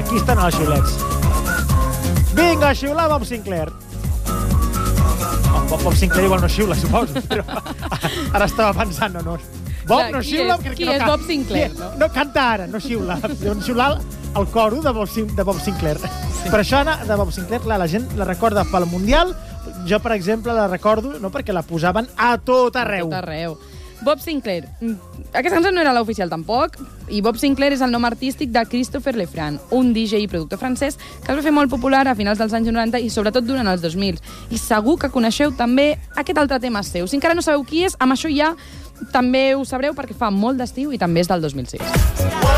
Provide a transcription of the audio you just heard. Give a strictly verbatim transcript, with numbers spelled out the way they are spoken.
Aquí estan els xiulets. Vinga, a xiular Bob Sinclair. Oh, Bob, Bob Sinclair igual no xiula, suposo, però ara estava pensant, no, no. Bob Clar, no qui xiula... és- crec qui que no és can- Bob Sinclair, qui- no? No canta ara, no xiula. Deuen xiular el coro de Bob, Sin- de Bob Sinclair. Sí. Per això, Anna, de Bob Sinclair, clar, la gent la recorda pel Mundial. Jo, per exemple, la recordo no perquè la posaven a tot arreu. A tot arreu. Bob Sinclair. Mm, Aquesta cançó no era l'oficial tampoc, i Bob Sinclair és el nom artístic de Christopher Lefranc, un D J i productor francès que es va fer molt popular a finals dels anys noranta i sobretot durant els dos mil. I segur que coneixeu també aquest altre tema seu. Si encara no sabeu qui és, amb això ja també ho sabreu perquè fa molt d'estiu i també és del dos mil sis.